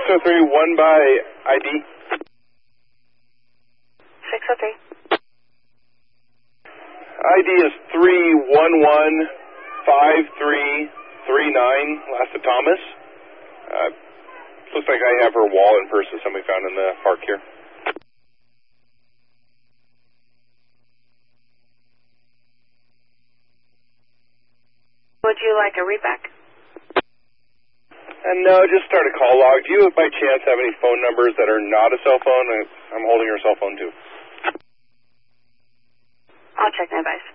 603, one by ID. 603. ID is 3115339, last to Thomas. Looks like I have her wallet and purse that somebody found in the park here. Would you like a readback? No, just start a call log. Do you by chance have any phone numbers that are not a cell phone? I'm holding her cell phone too. I'll check my advice.